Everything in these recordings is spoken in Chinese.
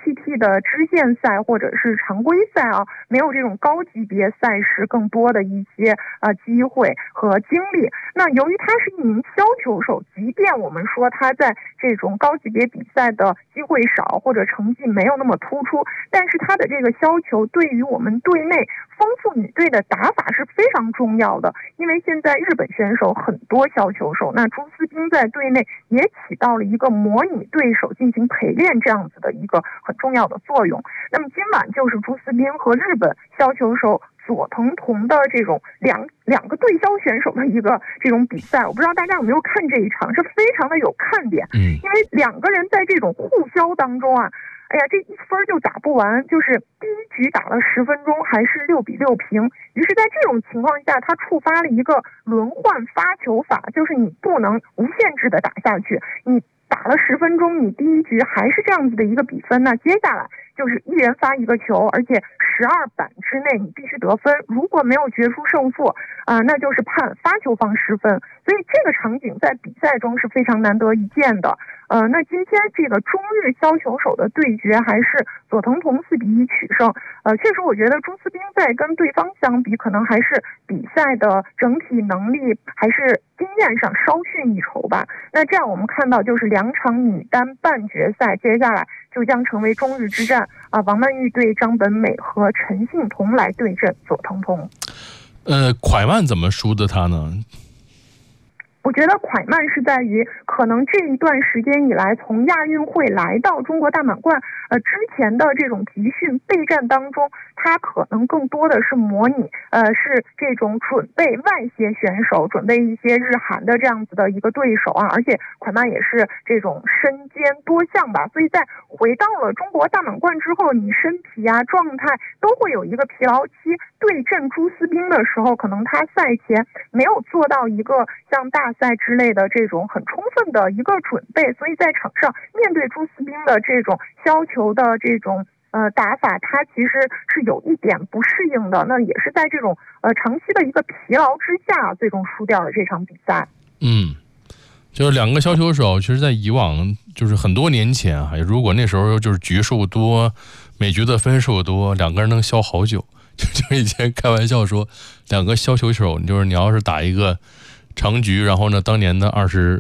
WTT 的支线赛或者是常规赛啊，没有这种高级别赛事更多的一些机会和精力。那由于他是一名削球手，即便我们说他在这种高级别比赛的机会少或者成绩没有那么突出，但是他的这个削球对于我们队内丰富女队的打法是非常重要的。因为现在日本选手很多削球手，那朱思彬在队内也起到了一个模拟对手进行陪练这样子的一个很重要的作用。那么今晚就是朱思彬和日本削球手佐藤瞳的这种两个对削选手的一个这种比赛，我不知道大家有没有看这一场，是非常的有看点。因为两个人在这种互削当中啊，哎呀，这一分就打不完，就是第一局打了10分钟还是6-6平。于是在这种情况下，他触发了一个轮换发球法，就是你不能无限制的打下去，你打了10分钟，你第一局还是这样子的一个比分，那接下来就是一人发一个球，而且12板之内你必须得分，如果没有决出胜负那就是判发球方失分。所以这个场景在比赛中是非常难得一见的。那今天这个中日削球手的对决还是佐藤瞳4-1取胜。确实我觉得朱思彬在跟对方相比，可能还是比赛的整体能力还是经验上稍逊一筹吧。那这样我们看到就是2场女单半决赛，接下来就将成为中日之战王曼玉对张本美和陈幸同来对阵佐藤瞳。 蒯曼怎么输的他呢？ 我觉得蒯曼是在于可能这一段时间以来，从亚运会来到中国大满贯之前的这种集训备战当中，他可能更多的是模拟是这种准备外协选手，准备一些日韩的这样子的一个对手而且蒯曼也是这种身兼多项吧，所以在回到了中国大满贯之后，你身体状态都会有一个疲劳期。对阵朱思彬的时候，可能他赛前没有做到一个像大赛之类的这种很充分的一个准备，所以在场上面对朱思彬的这种削球的这种打法，他其实是有一点不适应的。那也是在这种长期的一个疲劳之下，最终输掉了这场比赛。 就是两个削球手，其实在以往就是很多年前如果那时候就是局数多，每局的分数多，两个人能削好久。就以前开玩笑说，两个削球手，就是你要是打一个长局，然后呢，当年的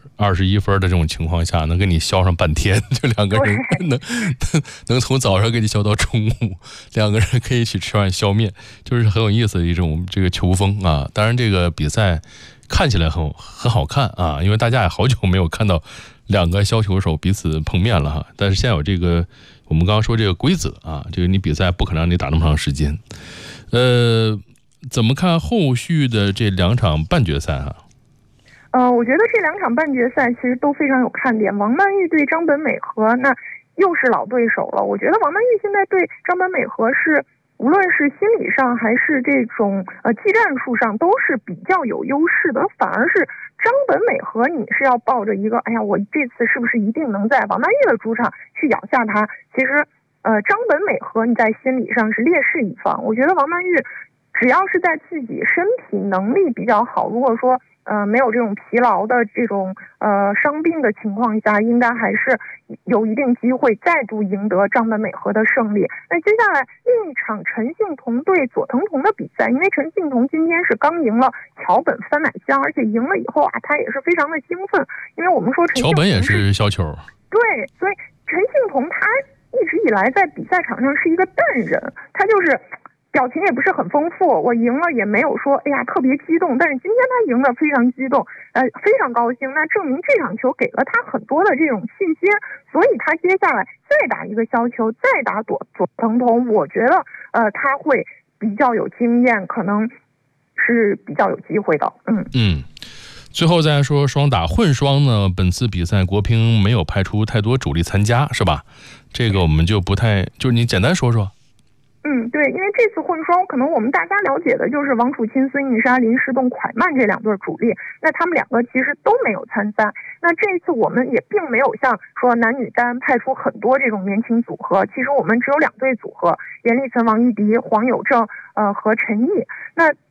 21分的这种情况下，能给你削上半天，就两个人能从早上给你削到中午，两个人可以一起吃饭削面，就是很有意思的一种这个球风当然，这个比赛看起来很好看因为大家也好久没有看到两个削球手彼此碰面了但是现在有这个我们刚刚说这个规则这个你比赛不可能让你打那么长时间。怎么看后续的这2场半决赛我觉得这2场半决赛其实都非常有看点。王曼玉对张本美和，那又是老对手了。我觉得王曼玉现在对张本美和是无论是心理上还是这种技战术上都是比较有优势的，反而是张本美和你是要抱着一个哎呀我这次是不是一定能在王曼玉的主场去咬下她，其实张本美和你在心理上是劣势一方。我觉得王曼玉只要是在自己身体能力比较好，如果说没有这种疲劳的这种伤病的情况下，应该还是有一定机会再度赢得张本美和的胜利。那接下来另一场陈幸同对佐藤瞳的比赛，因为陈幸同今天是刚赢了桥本番乃香，而且赢了以后他也是非常的兴奋，因为我们说陈幸同桥本也是削球， 对，所以陈幸同他一直以来在比赛场上是一个淡人，他就是表情也不是很丰富，我赢了也没有说哎呀特别激动，但是今天他赢了非常激动，非常高兴，那证明这场球给了他很多的这种信心，所以他接下来再打一个削球，再打佐藤瞳，我觉得他会比较有经验，可能是比较有机会的。 最后再说双打混双呢，本次比赛国乒没有派出太多主力参加，是吧？这个我们就不太，就是你简单说说。 对，因为这次混双可能我们大家了解的就是王楚钦、孙颖莎、林诗栋、蒯曼这2对主力，那他们2个其实都没有参赛。那这一次我们也并没有像说男女单派出很多这种年轻组合，其实我们只有2对组合，严立岑、王艺迪、黄有正和陈毅。那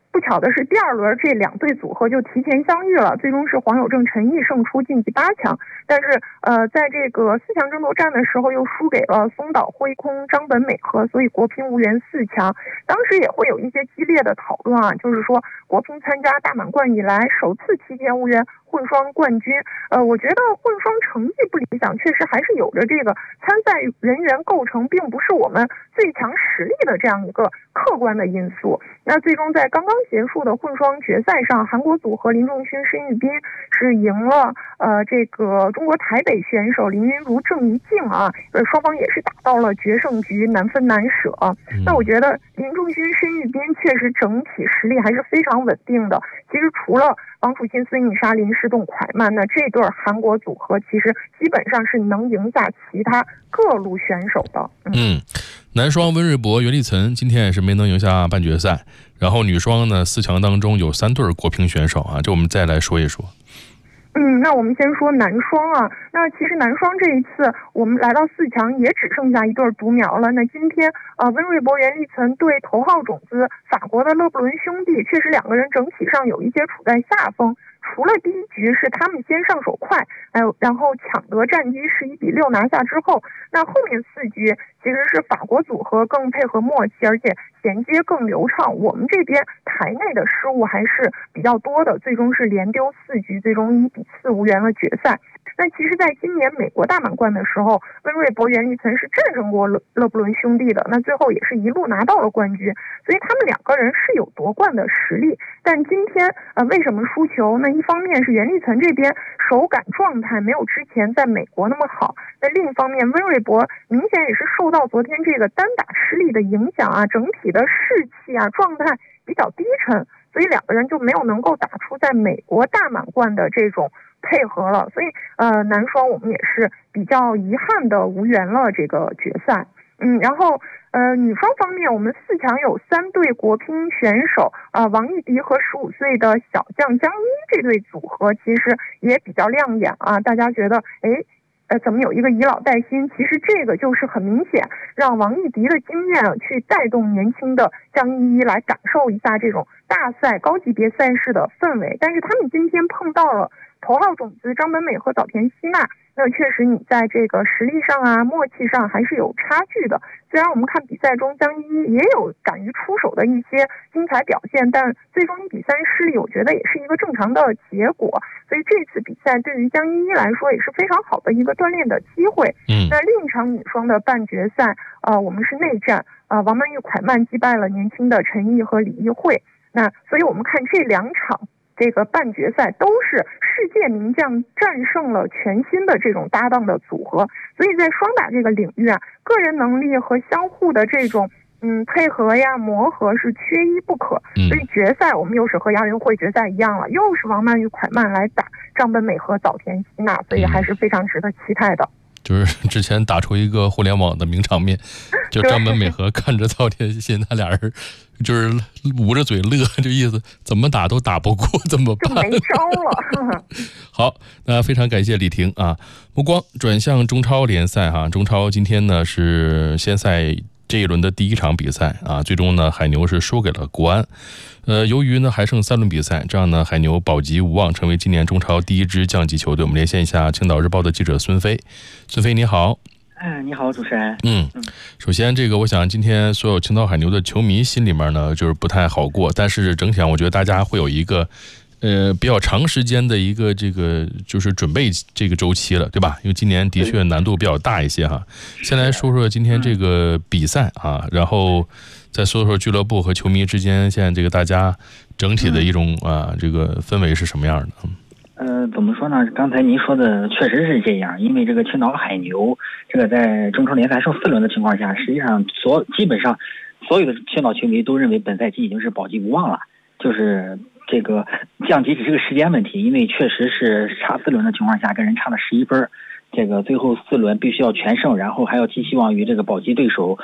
不巧的是，第2轮这2队组合就提前相遇了，最终是黄有正、陈毅胜出晋级8强。但是在这个4强争夺战的时候又输给了松岛辉空、张本美和，所以国乒无缘4强。当时也会有一些激烈的讨论啊，就是说国乒参加大满贯以来首次提前无缘混双冠军。我觉得混双成绩不理想，确实还是有着这个参赛人员构成并不是我们最强实力的这样一个客观的因素。那最终在刚刚结束的混双决赛上，韩国组合林仲勋、申玉斌是赢了这个中国台北选手林昀儒、郑怡静啊，双方也是打到了决胜局，难分难舍。那我觉得林仲勋、申玉斌确实整体实力还是非常稳定的。其实除了王楚钦、孙颖莎、林诗栋、蒯曼，那这对韩国组合其实基本上是能赢下其他各路选手的。 男双温瑞博、袁立岑今天也是没能赢下半决赛。然后女双呢，4强当中有3对国乒选手啊，这我们再来说一说。 那我们先说男双啊。那其实男双这一次我们来到4强也只剩下一对独苗了。那今天温瑞博、袁立岑对头号种子法国的勒布伦兄弟，确实2个人整体上有一些处在下风。除了第1局是他们先上手快，然后抢得战机11-6拿下之后，那后面4局其实是法国组合更配合默契，而且衔接更流畅。我们这边台内的失误还是比较多的，最终是连丢4局，最终1-4无缘了决赛。那其实在今年美国大满贯的时候，温瑞博、袁立岑是战胜过勒布伦兄弟的，那最后也是一路拿到了冠军，所以他们2个人是有夺冠的实力。但今天为什么输球？那一方面是袁立岑这边手感状态没有之前在美国那么好，那另一方面温瑞博明显也是受到昨天这个单打失利的影响啊，整体的士气啊状态比较低沉，所以2个人就没有能够打出在美国大满贯的这种配合了。所以男双我们也是比较遗憾的无缘了这个决赛。然后女双方面，我们4强有3对国乒选手王艺迪和15岁的小将江一，这对组合其实也比较亮眼啊。大家觉得怎么有一个以老带新？其实这个就是很明显让王艺迪的经验去带动年轻的江一来感受一下这种大赛高级别赛事的氛围。但是他们今天碰到了头号种子张本美和早田希娜，那确实你在这个实力上啊默契上还是有差距的。虽然我们看比赛中江一也有敢于出手的一些精彩表现，但最终1-3失利，我觉得也是一个正常的结果。所以这次比赛对于江一来说也是非常好的一个锻炼的机会。那另一场女双的半决赛我们是内战王曼玉、蒯曼击败了年轻的陈毅和李易慧。那所以我们看这2场这个半决赛都是世界名将战胜了全新的这种搭档的组合，所以在双打这个领域啊，个人能力和相互的这种配合呀磨合是缺一不可。所以决赛我们又是和亚运会决赛一样了，又是王曼玉、蒯曼来打张本美和早田希娜，所以还是非常值得期待的。 就是之前打出一个互联网的名场面，就张本美和看着早田希娜，俩人就是捂着嘴乐，这意思怎么打都打不过，怎么办？ 就没招了。 好，那非常感谢李婷啊。目光转向中超联赛哈，中超今天呢是先赛这一轮的第1场比赛啊，最终呢海牛是输给了国安。由于呢还剩3轮比赛，这样呢海牛保级无望，成为今年中超第1支降级球队。我们连线一下青岛日报的记者孙飞。孙飞你好。 你好，主持人。 首先这个我想今天所有青岛海牛的球迷心里面呢就是不太好过，但是整体上我觉得大家会有一个比较长时间的一个这个就是准备这个周期了，对吧？因为今年的确难度比较大一些哈。先来说说今天这个比赛啊，然后再说说俱乐部和球迷之间现在这个大家整体的一种这个氛围是什么样的？ 怎么说呢？刚才您说的确实是这样，因为这个青岛海牛这个在中超联赛剩4轮的情况下，实际上基本上所有的青岛球迷都认为本赛季已经是保级无望了，就是这个降级只是个时间问题，因为确实是差4轮的情况下跟人差了11分，这个最后4轮必须要全胜，然后还要寄希望于这个保级对手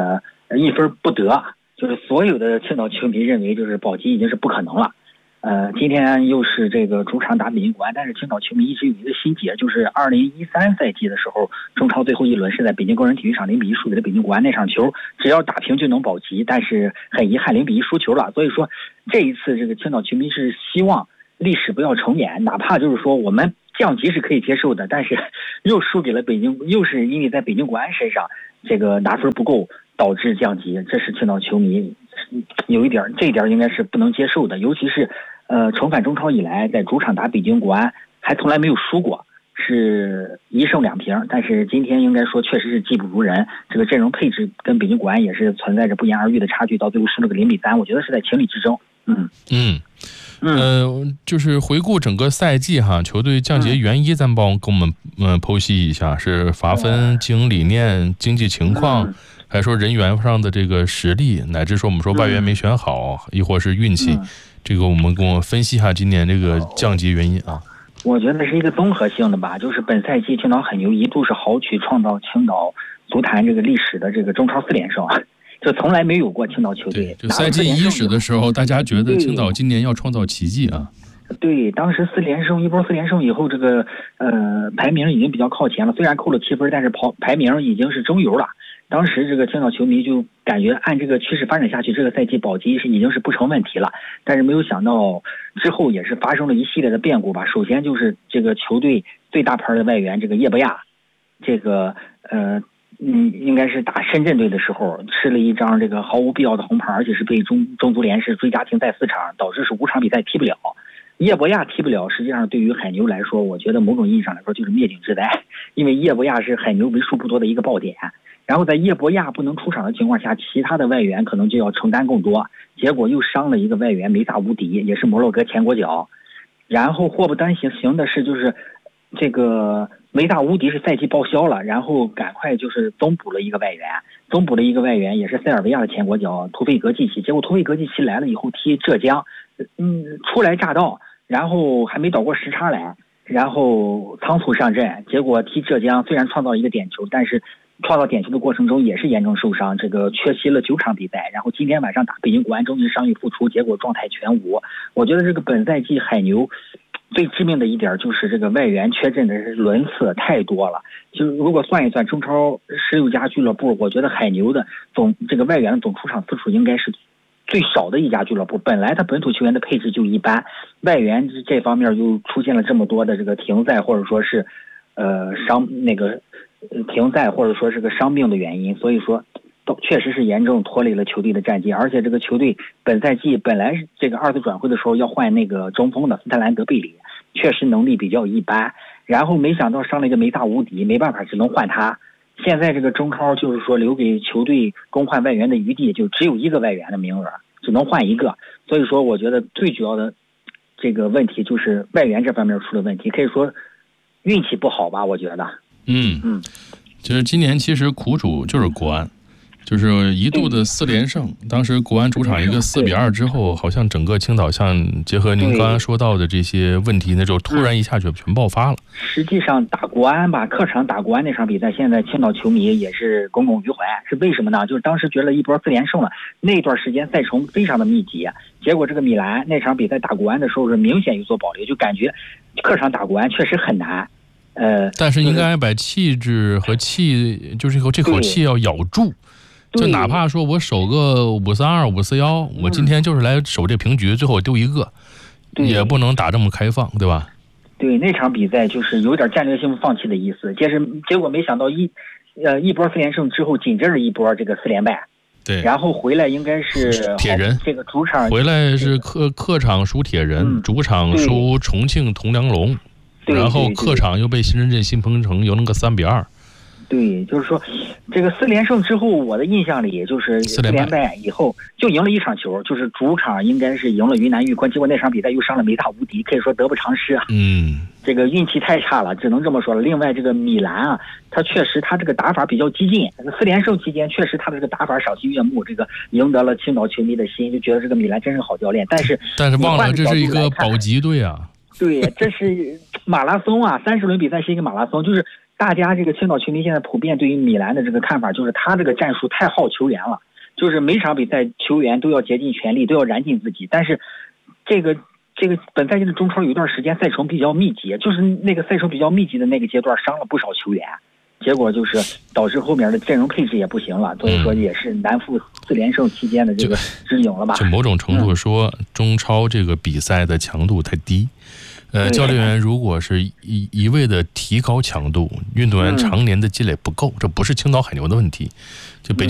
1分不得，就是所有的青岛球迷认为就是保级已经是不可能了。今天又是这个主场打北京国安，但是青岛球迷一直有一个心结，就是2013赛季的时候，中超最后一轮是在北京工人体育场0-1输给了北京国安那场球，只要打平就能保级，但是很遗憾0-1输球了。所以说， 这一次这个青岛球迷是希望历史不要重演，哪怕就是说我们降级是可以接受的，但是又输给了北京，又是因为在北京国安身上这个拿分不够导致降级，这是青岛球迷有一点，这一点应该是不能接受的。尤其是重返中超以来，在主场打北京国安还从来没有输过，是1胜2平，但是今天应该说确实是技不如人，这个阵容配置跟北京国安也是存在着不言而喻的差距，到最后输了个0-3，我觉得是在情理之中。 就是回顾整个赛季哈，球队降级原因，咱帮跟我们剖析一下，是罚分、经营理念、经济情况，还是说人员上的这个实力，乃至说我们说外援没选好，亦或是运气，这个我们分析一下今年这个降级原因啊。 我觉得是一个综合性的吧，就是本赛季青岛海牛一度是豪取创造青岛足坛这个历史的这个中超4连胜，就从来没有过青岛球队。 就赛季伊始的时候，大家觉得青岛今年要创造奇迹啊。 对，当时一波4连胜以后，这个排名已经比较靠前了，虽然扣了7分，但是排名已经是中游了。当时这个青岛球迷就感觉按这个趋势发展下去，这个赛季保级已经是不成问题了。但是没有想到之后也是发生了一系列的变故吧。首先就是这个球队最大牌的外援这个叶博亚，这个应该是打深圳队的时候吃了一张这个毫无必要的红牌，而且是被中足联是追加停赛4场，导致是5场比赛踢不了。叶博亚踢不了，实际上对于海牛来说，我觉得某种意义上来说就是灭顶之灾，因为叶博亚是海牛为数不多的一个爆点。然后在叶博亚不能出场的情况下，其他的外援可能就要承担更多，结果又伤了一个外援梅萨乌迪，也是摩洛哥前国脚。然后祸不单行的是，就是这个梅萨乌迪是赛季报销了，然后赶快就是增补了一个外援，也是塞尔维亚的前国脚图费格季奇。结果图费格季奇来了以后踢浙江，初来乍到，然后还没倒过时差来，然后仓促上阵，结果踢浙江虽然创造了一个点球，但是创造点球的过程中也是严重受伤，这个缺席了9场比赛。然后今天晚上打北京国安终于伤愈复出，结果状态全无。我觉得这个本赛季海牛最致命的一点就是这个外援缺阵的轮次太多了。就是如果算一算中超16家俱乐部，我觉得海牛的这个外援的总出场次数应该是最少的一家俱乐部。本来他本土球员的配置就一般，外援这方面又出现了这么多的这个停赛或者说是停赛或者说是个伤病的原因，所以说都确实是严重拖累了球队的战绩。而且这个球队本赛季本来是这个2次转会的时候要换那个中锋的斯特兰德贝里，确实能力比较一般，然后没想到上了一个梅萨乌迪，没办法只能换他。现在这个中超就是说留给球队更换外援的余地就只有1个外援的名额，只能换1个。所以说我觉得最主要的这个问题就是外援这方面出了问题，可以说运气不好吧，我觉得。 就是今年其实苦主就是国安，就是一度的4连胜，当时国安主场一个4-2之后，好像整个青岛像结合您刚刚说到的这些问题，那时候突然一下就全爆发了。 实际上打国安吧，客场打国安那场比赛，现在青岛球迷也是耿耿于怀，是为什么呢？就是当时觉得一波4连胜了，那段时间赛程非常的密集，结果这个米兰那场比赛打国安的时候是明显有所保留，就感觉客场打国安确实很难。 但是应该把气质和气，就是这口气要咬住，就哪怕说我守个5-4-2、5-4-1，我今天就是来守这平局，最后丢1个，也不能打这么开放，对吧？ 对，那场比赛就是有点战略性放弃的意思，结果没想到一波4连胜之后，紧接着一波这个4连败。 对， 然后回来应该是铁人， 这个主场回来是客场输铁人，主场输重庆铜梁龙。然后客场又被新深圳新鹏城赢了个3-2。 对，就是说这个4连胜之后，我的印象里就是4连败以后就赢了1场球，就是主场应该是赢了云南玉坤，结果那场比赛又伤了梅萨乌迪，可以说得不偿失啊。这个运气太差了，只能这么说了。另外这个米兰啊，他确实他这个打法比较激进，4连胜期间确实他的这个打法赏心悦目，这个赢得了青岛球迷的心，就觉得这个米兰真是好教练。但是忘了这是一个保级队啊。 对，这是马拉松啊，30轮比赛是一个马拉松，就是大家这个青岛球迷现在普遍对于米兰的这个看法，就是他这个战术太耗球员了，就是每场比赛球员都要竭尽全力，都要燃尽自己。但是这个本赛季的中超有一段时间赛程比较密集，就是那个赛程比较密集的那个阶段伤了不少球员， 结果就是导致后面的阵容配置也不行了，所以说也是难负4连胜期间的这个之勇了吧？ 就某种程度说，中超这个比赛的强度太低。教练员如果是一味的提高强度，运动员常年的积累不够，这不是青岛海牛的问题，就北京。